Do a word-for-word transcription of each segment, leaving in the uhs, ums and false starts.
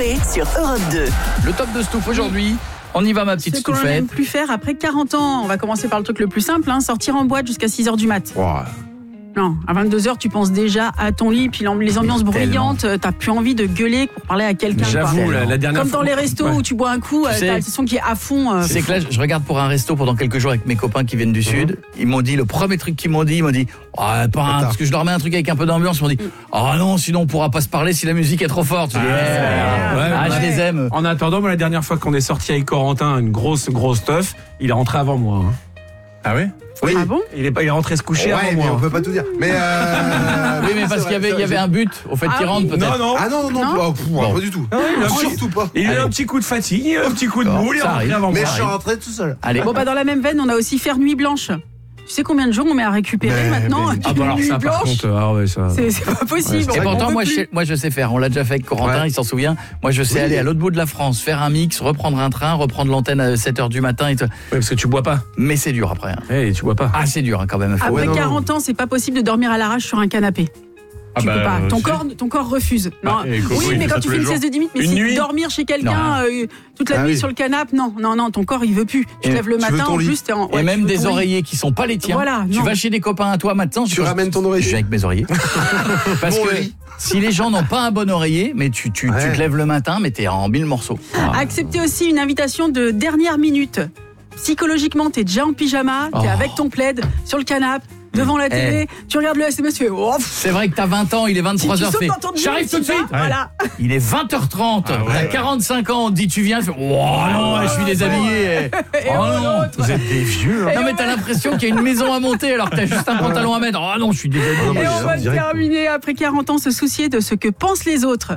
Coé sur Europe deux. Le top de Stouff aujourd'hui. On y va, ma petite Ce qu'on Stouffette. n'aime plus faire après quarante ans. On va commencer par le truc le plus simple, hein, sortir en boîte jusqu'à six heures du mat. Wow. Non, à vingt-deux heures, tu penses déjà à ton lit, puis les ambiances bruyantes, t'as plus envie de gueuler pour parler à quelqu'un. J'avoue, quoi. la, la dernière Comme fois. dans les restos Ouais. où tu bois un coup, euh, sais- t'as le son qui est à fond. euh, C'est que là, je regarde pour un resto pendant quelques jours avec mes copains qui viennent du Sud. Ils m'ont dit, le premier truc qu'ils m'ont dit, ils m'ont dit, ah, pas un, parce que je leur mets un truc avec un peu d'ambiance, ils m'ont dit, ah non, sinon on pourra pas se parler si la musique est trop forte. Je dis, Ah, eh, ouais, ah, ouais. je les aime. En attendant, moi, la dernière fois qu'on est sorti avec Corentin, une grosse, grosse teuf, il est rentré avant moi. hein. Ah ouais? Oui. Ah bon? Il est, pas, il est rentré se coucher Ouais, avant mais moi. on peut pas tout dire. Mais euh... Oui, mais parce qu'il y avait, il y avait un but au fait Ah qu'il oui. rentre peut-être. Non, non. Ah non, non, non, Non oh, pff, Bon. pas du tout. Ah, il a un petit- Surtout pas. Il a eu Allez. un petit coup de fatigue, un petit coup de Bon, boule, il est ça rentré arrive. avant Mais moi. je suis rentré tout seul. Allez. Bon, bah, dans la même veine, on a aussi faire nuit blanche. Tu sais combien de jours on met à récupérer Mais- maintenant? mais- Ah bah alors Nuit ça, par blanche, contre, ah ouais, ça... c'est c'est pas possible. Et on pourtant, peut moi plus. je, sais, moi, je sais faire. On l'a déjà fait avec Corentin, Ouais. il s'en souvient. Moi, je sais Oui. aller à l'autre bout de la France, faire un mix, reprendre un train, reprendre l'antenne à sept heures du matin. Et tout. Ouais, parce que tu bois pas. Mais c'est dur après. hein. Eh, tu bois pas. Ah, c'est dur hein, quand même. Faut- Après Ouais, non, non. quarante ans, c'est pas possible de dormir à l'arrache sur un canapé. Ah Tu bah, peux pas. euh, Ton si. corps, ton corps refuse. Non. Bah, et Coco, oui, il mais fait quand ça tu tous fais les une jours. sieste de dix minutes, mais Une c'est nuit dormir chez Non. quelqu'un euh, toute la Ah nuit oui. sur le canapé. Non, non, non, ton corps il veut plus. Tu Et te lèves le tu veux matin, ton en lit. plus t'es en. Et ouais, même tu veux des ton lit. oreillers qui sont pas les tiens. Voilà, tu non. vas chez des copains à toi maintenant. Tu ramènes ton oreiller. Je viens avec mes oreillers. Parce Bon que lit. si les gens n'ont pas un bon oreiller, mais tu, tu, tu Ouais. te lèves le matin, mais t'es en mille morceaux. Ah. Accepter aussi une invitation de dernière minute. Psychologiquement, t'es déjà en pyjama, t'es Oh. avec ton plaid sur le canapé, devant la télé, tu regardes le S M S, tu fais oh, pff, C'est vrai que t'as vingt ans, il est tu, vingt-trois tu heures. sautes Fait. dans ton lit, J'arrive tu tout de vas, suite. Voilà. Il est vingt heures trente. Ah ouais. T'as quarante-cinq ans, on te dit tu viens. Tu fais, oh non, je suis déshabillé. Et Oh oh, non. l'autre. Vous êtes des vieux. hein. Non mais t'as l'impression qu'il y a une maison à monter alors que t'as juste un pantalon à mettre. Oh non, je suis déshabillé. non, mais Et je on sors va direct. terminer après quarante ans, se soucier de ce que pensent les autres.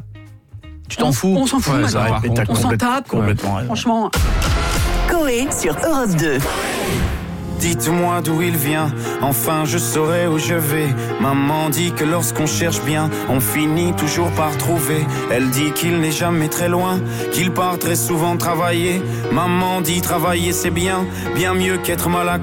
Tu t'en On- fous. On s'en fout Ouais, ça maintenant. va. Mais t'as On s'en complètement- tape. Complètement raison. Franchement. Coé sur Europe deux. Dites-moi d'où il vient, enfin je saurai où je vais. Maman dit que lorsqu'on cherche bien, on finit toujours par trouver. Elle dit qu'il n'est jamais très loin, qu'il part très souvent travailler. Maman dit travailler c'est bien, bien mieux qu'être mal à